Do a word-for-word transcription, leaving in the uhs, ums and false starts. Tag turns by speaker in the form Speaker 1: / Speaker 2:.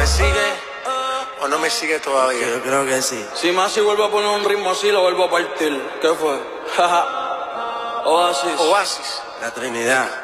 Speaker 1: ¿Me sigue o no me sigue todavía?
Speaker 2: Yo creo que sí.
Speaker 3: Si más si vuelvo a poner un ritmo así, lo vuelvo a partir. ¿Qué fue? Oasis.
Speaker 1: Oasis.
Speaker 2: La Trinidad.